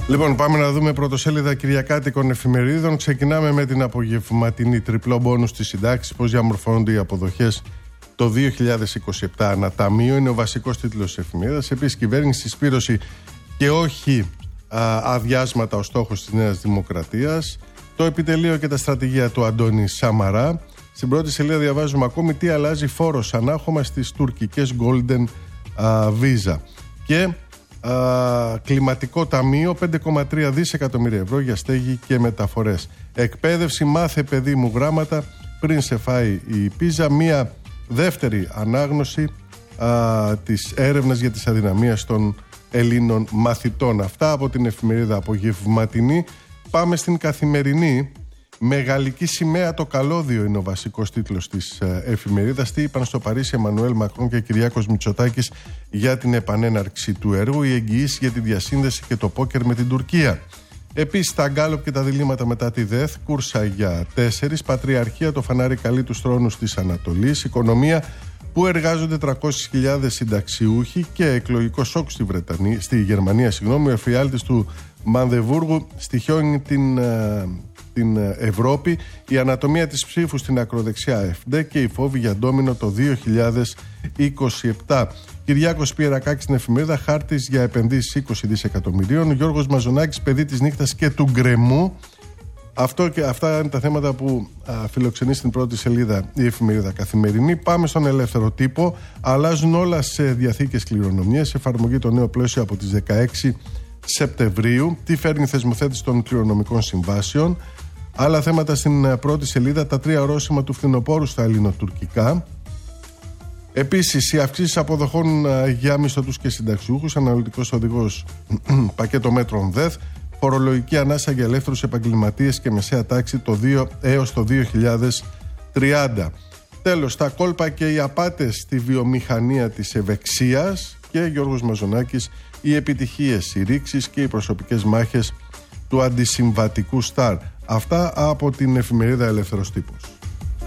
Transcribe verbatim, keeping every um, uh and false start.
Λοιπόν, πάμε να δούμε πρωτοσέλιδα κυριακάτικων εφημερίδων. Ξεκινάμε με την απογευματινή τριπλό μπόνους της συντάξης. Πώς διαμορφώνονται οι αποδοχές το δύο χιλιάδες είκοσι επτά αναταμείο. Είναι ο βασικός τίτλος της εφημερίδας. Επίσης, κυβέρνηση συσπήρωση και όχι α, αδειάσματα ο στόχος της Νέας Δημοκρατίας. Το επιτελείο και τα στρατηγία του Αντώνη Σαμαρά. Στην πρώτη σελίδα διαβάζουμε ακόμη τι αλλάζει φόρος ανάχωμα στις τουρκικές Golden α, Visa. Και α, κλιματικό ταμείο πέντε κόμμα τρία δισεκατομμύρια ευρώ για στέγη και μεταφορές. Εκπαίδευση, μάθε παιδί μου γράμματα πριν σε φάει η πίζα. Μία δεύτερη ανάγνωση α, της έρευνας για τις αδυναμίες των Ελλήνων μαθητών. Αυτά από την εφημερίδα απογευματινή. Πάμε στην καθημερινή. Μεγαλική σημαία το καλώδιο είναι ο βασικός τίτλος της εφημερίδας. Τι είπαν στο Παρίσι Εμμανουέλ Μακρόν και Κυριάκος Μητσοτάκης για την επανέναρξη του έργου, η εγγυήση για τη διασύνδεση και το πόκερ με την Τουρκία. Επίσης τα γκάλοπ και τα διλήμματα μετά τη ΔΕΘ, κούρσα για τέσσερις, πατριαρχία, το φανάρι καλεί τους θρόνους της Ανατολής, οικονομία που εργάζονται τριακόσιες χιλιάδες συνταξιούχοι και εκλογικό σοκ στη, Βρετανία, στη Γερμανία. Συγγνώμη, ο εφιάλτης του Μανδεβούργου στοιχιώνει την, την Ευρώπη, η ανατομία της ψήφου στην ακροδεξιά ΕΦΝΤΕ και οι φόβοι για ντόμινο το δύο χιλιάδες είκοσι επτά. Κυριάκος Πιερακάκης στην εφημερίδα, χάρτης για επενδύσεις είκοσι δισεκατομμυρίων. Γιώργος Μαζονάκης, παιδί της νύχτας και του γκρεμού. Αυτό και αυτά είναι τα θέματα που α, φιλοξενεί στην πρώτη σελίδα η εφημερίδα Καθημερινή. Πάμε στον ελεύθερο τύπο. Αλλάζουν όλα σε διαθήκες κληρονομιές. Εφαρμογή το νέο πλαίσιο από τις δεκαέξι Σεπτεμβρίου. Τι φέρνει η θεσμοθέτηση των κληρονομικών συμβάσεων. Άλλα θέματα στην πρώτη σελίδα. Τα τρία ορόσημα του φθινοπόρου στα ελληνοτουρκικά. Επίσης, οι αυξήσεις αποδοχών για μισθωτούς και συνταξιούχους. Αναλυτικός οδηγός πακέτο μέτρων ΔΕΘ. Φορολογική ανάσα για ελεύθερους επαγγελματίες και μεσαία τάξη το δύο έως το δύο χιλιάδες τριάντα. Τέλος, τα κόλπα και οι απάτες στη βιομηχανία της ευεξίας και Γιώργος Μαζονάκης, οι επιτυχίες, οι ρήξεις και οι προσωπικές μάχες του αντισυμβατικού Σταρ. Αυτά από την εφημερίδα Ελεύθερος Τύπος.